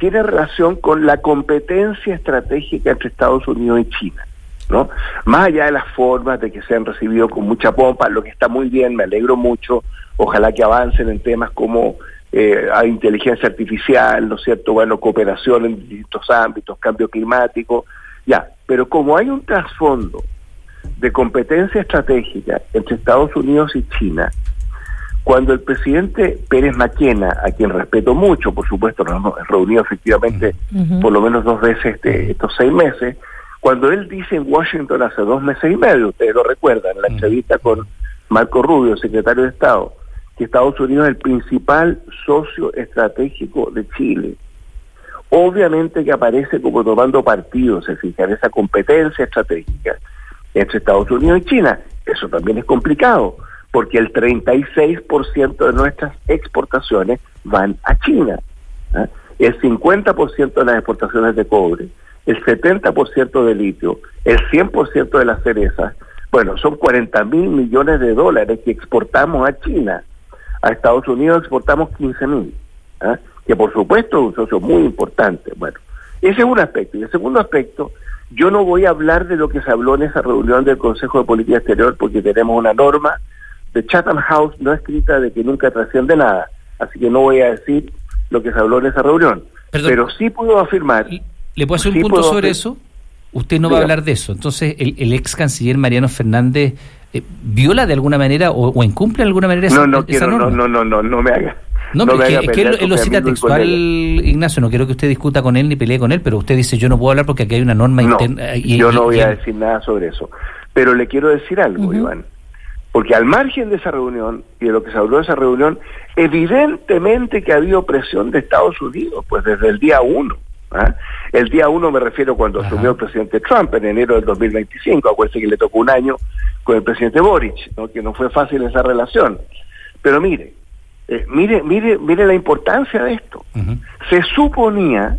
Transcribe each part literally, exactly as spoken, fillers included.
tiene relación con la competencia estratégica entre Estados Unidos y China, ¿no? Más allá de las formas de que se han recibido con mucha pompa, lo que está muy bien, me alegro mucho, ojalá que avancen en temas como eh, a inteligencia artificial, ¿no es cierto? Bueno, cooperación en distintos ámbitos, cambio climático, ya, pero como hay un trasfondo de competencia estratégica entre Estados Unidos y China, cuando el presidente Pérez Maquena, a quien respeto mucho, por supuesto, nos hemos reunido efectivamente uh-huh. por lo menos dos veces este, estos seis meses, cuando él dice en Washington hace dos meses y medio, ustedes lo recuerdan, en la entrevista con Marco Rubio, secretario de Estado, que Estados Unidos es el principal socio estratégico de Chile. Obviamente que aparece como tomando partido, se fija en esa competencia estratégica entre Estados Unidos y China. Eso también es complicado, porque el treinta y seis por ciento de nuestras exportaciones van a China, ¿eh? El cincuenta por ciento de las exportaciones de cobre, el setenta por ciento de litio, el cien por ciento de las cerezas. Bueno, son cuarenta mil millones de dólares que exportamos a China. A Estados Unidos exportamos quince mil, ¿eh? Que por supuesto es un socio muy importante. Bueno, ese es un aspecto. Y el segundo aspecto, yo no voy a hablar de lo que se habló en esa reunión del Consejo de Política Exterior, porque tenemos una norma de Chatham House no escrita de que nunca trasciende nada, así que no voy a decir lo que se habló en esa reunión. Perdón, pero sí puedo afirmar... ¿Le puedo hacer sí un punto sobre afirmar, eso? Usted no va a hablar de eso. Entonces, ¿el, el ex canciller Mariano Fernández eh, viola de alguna manera o, o incumple de alguna manera esa, no, no esa quiero, norma? No, no, no, no me haga. No, no es, me que, haga es que él, él lo cita textual, Ignacio, no quiero que usted discuta con él ni pelee con él, pero usted dice, yo no puedo hablar porque aquí hay una norma no, interna. Y, yo y, no voy y, a decir nada sobre eso. Pero le quiero decir algo, uh-huh. Iván. Porque al margen de esa reunión, y de lo que se habló de esa reunión, evidentemente que ha habido presión de Estados Unidos, pues desde el día uno. ¿eh? El día uno me refiero cuando Ajá. asumió el presidente Trump en enero del dos mil veinticinco, acuérdense que le tocó un año con el presidente Boric, ¿no? Que no fue fácil esa relación. Pero mire, eh, mire, mire, mire la importancia de esto. Uh-huh. Se suponía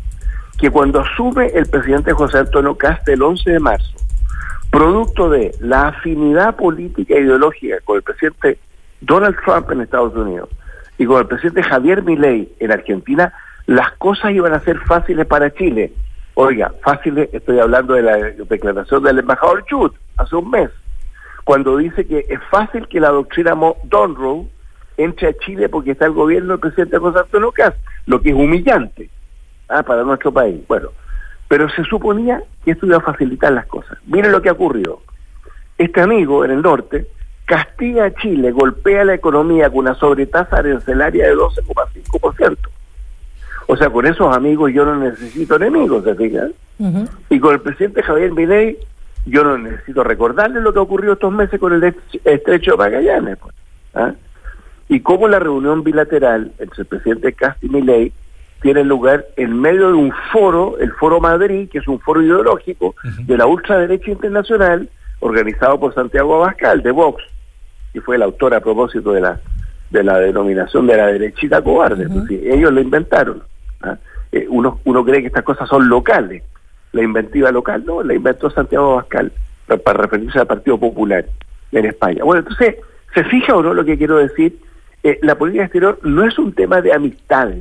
que cuando asume el presidente José Antonio Kast el once de marzo, producto de la afinidad política e ideológica con el presidente Donald Trump en Estados Unidos y con el presidente Javier Milei en Argentina, las cosas iban a ser fáciles para Chile. Oiga, fáciles, estoy hablando de la declaración del embajador Chut hace un mes, cuando dice que es fácil que la doctrina Monroe entre a Chile porque está el gobierno del presidente José Antonio Kast, lo que es humillante ah, para nuestro país. Bueno, pero se suponía que esto iba a facilitar las cosas. Miren lo que ha ocurrido. Este amigo en el norte castiga a Chile, golpea la economía con una sobretasa arancelaria de doce coma cinco por ciento. O sea, con esos amigos yo no necesito enemigos, ¿se fijan? Uh-huh. Y con el presidente Javier Milei yo no necesito recordarle lo que ocurrió estos meses con el estrecho de Magallanes. Pues, ¿ah? Y cómo la reunión bilateral entre el presidente Kast y Milei tiene lugar en medio de un foro, el Foro Madrid, que es un foro ideológico uh-huh. de la ultraderecha internacional, organizado por Santiago Abascal, de Vox, que fue el autor a propósito de la de la denominación de la derechita cobarde. Uh-huh. Pues, ellos lo inventaron. ¿ah? Eh, uno, uno cree que estas cosas son locales, la inventiva local, no, la inventó Santiago Abascal para, para referirse al Partido Popular en España. Bueno, entonces, ¿se fija o no lo que quiero decir? Eh, la política exterior no es un tema de amistades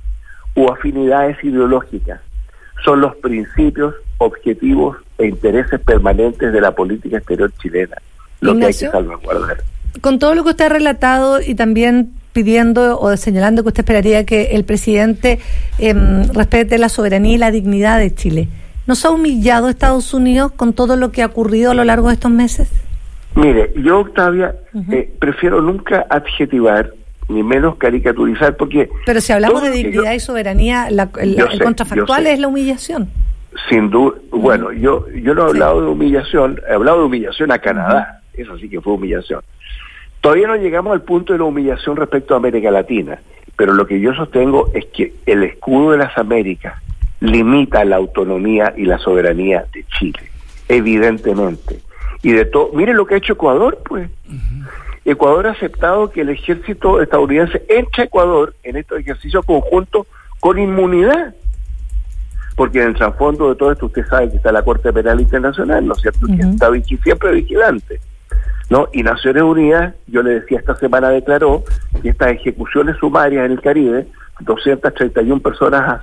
o afinidades ideológicas, son los principios, objetivos e intereses permanentes de la política exterior chilena, lo Ignacio, que hay que salvaguardar. Con todo lo que usted ha relatado y también pidiendo o señalando que usted esperaría que el presidente eh, respete la soberanía y la dignidad de Chile, ¿nos ha humillado Estados Unidos con todo lo que ha ocurrido a lo largo de estos meses? Mire, yo, Octavia, uh-huh. eh, prefiero nunca adjetivar ni menos caricaturizar, porque... Pero si hablamos de dignidad yo, y soberanía, la, el, el sé, contrafactual es la humillación. Sin duda, uh-huh. bueno, yo yo no he hablado sí. de humillación, he hablado de humillación a Canadá, uh-huh. eso sí que fue humillación. Todavía no llegamos al punto de la humillación respecto a América Latina, pero lo que yo sostengo es que el escudo de las Américas limita la autonomía y la soberanía de Chile, evidentemente. Y de todo, miren lo que ha hecho Ecuador, pues. Uh-huh. Ecuador ha aceptado que el ejército estadounidense entre a Ecuador en estos ejercicios conjuntos con inmunidad. Porque en el trasfondo de todo esto usted sabe que está la Corte Penal Internacional, ¿no es cierto? Uh-huh. Que está vigi- siempre vigilante, ¿no? Y Naciones Unidas, yo le decía, esta semana declaró que estas ejecuciones sumarias en el Caribe, doscientas treinta y una personas